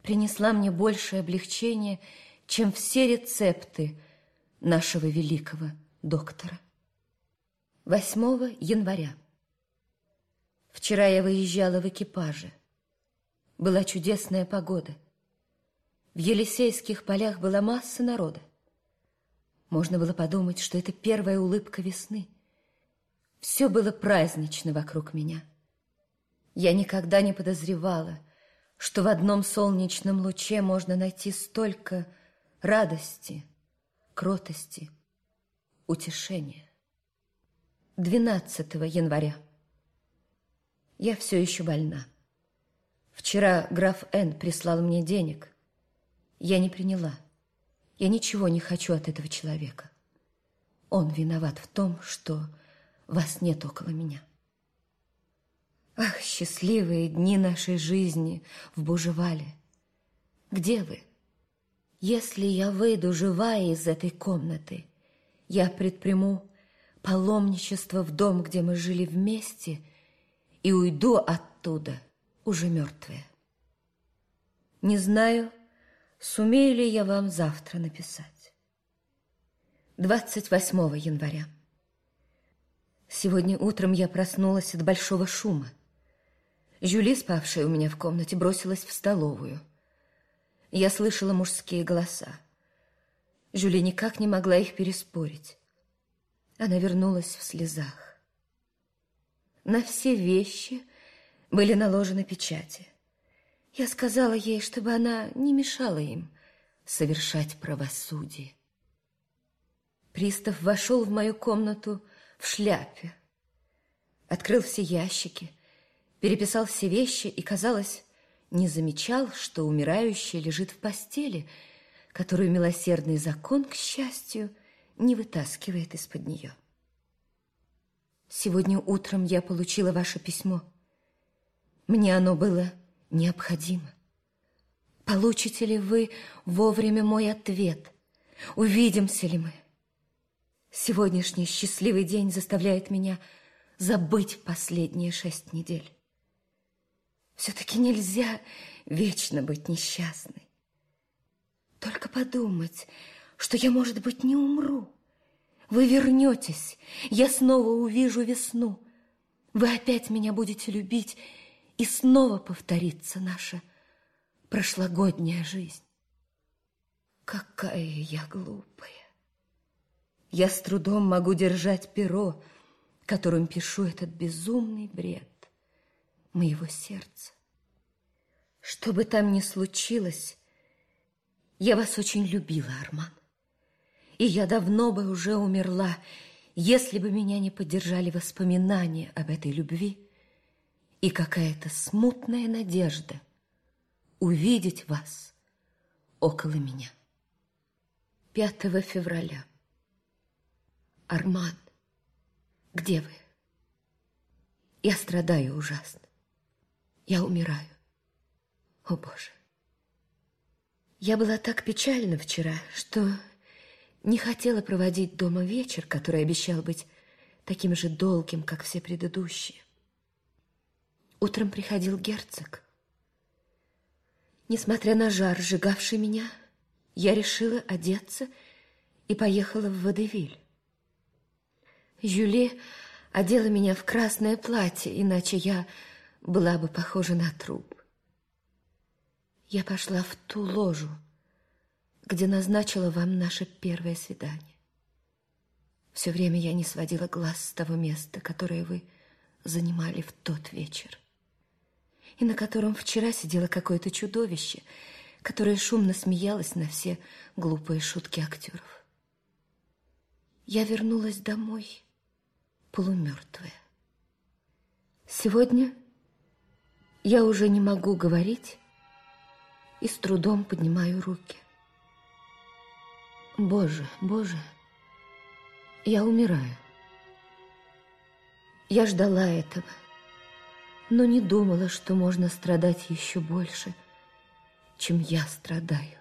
принесла мне большее облегчение, чем все рецепты нашего великого доктора. 8 января. Вчера я выезжала в экипаже. Была чудесная погода. В Елисейских полях была масса народа. Можно было подумать, что это первая улыбка весны. Все было празднично вокруг меня. Я никогда не подозревала, что в одном солнечном луче можно найти столько радости, кротости, утешения. 12 января. Я все еще больна. Вчера граф Н. прислал мне денег. Я не приняла. Я ничего не хочу от этого человека. Он виноват в том, что вас нет около меня. Ах, счастливые дни нашей жизни в Бужевале! Где вы? Если я выйду живая из этой комнаты, я предприму паломничество в дом, где мы жили вместе, и уйду оттуда уже мертвая. Не знаю, сумею ли я вам завтра написать. 28 января. Сегодня утром я проснулась от большого шума. Жюли, спавшая у меня в комнате, бросилась в столовую. Я слышала мужские голоса. Жюли никак не могла их переспорить. Она вернулась в слезах. На все вещи были наложены печати. Я сказала ей, чтобы она не мешала им совершать правосудие. Пристав вошел в мою комнату в шляпе, открыл все ящики, переписал все вещи и, казалось, не замечал, что умирающая лежит в постели, которую милосердный закон, к счастью, не вытаскивает из-под нее. Сегодня утром я получила ваше письмо. Мне оно было необходимо. Получите ли вы вовремя мой ответ? Увидимся ли мы? Сегодняшний счастливый день заставляет меня забыть последние 6 недель. Все-таки нельзя вечно быть несчастной. Только подумать, что я, может быть, не умру. Вы вернетесь, я снова увижу весну. Вы опять меня будете любить, и снова повторится наша прошлогодняя жизнь. Какая я глупая. Я с трудом могу держать перо, которым пишу этот безумный бред моего сердца. Что бы там ни случилось, я вас очень любила, Арман. И я давно бы уже умерла, если бы меня не поддержали воспоминания об этой любви и какая-то смутная надежда увидеть вас около меня. 5 февраля. Арман, где вы? Я страдаю ужасно. Я умираю. О, Боже! Я была так печальна вчера, что не хотела проводить дома вечер, который обещал быть таким же долгим, как все предыдущие. Утром приходил герцог. Несмотря на жар, сжигавший меня, я решила одеться и поехала в Водевиль. Жюли одела меня в красное платье, иначе я была бы похожа на труп. Я пошла в ту ложу, где назначила вам наше первое свидание. Все время я не сводила глаз с того места, которое вы занимали в тот вечер, и на котором вчера сидело какое-то чудовище, которое шумно смеялось на все глупые шутки актеров. Я вернулась домой полумертвая. Сегодня я уже не могу говорить и с трудом поднимаю руки. Боже, Боже, я умираю. Я ждала этого, но не думала, что можно страдать еще больше, чем я страдаю.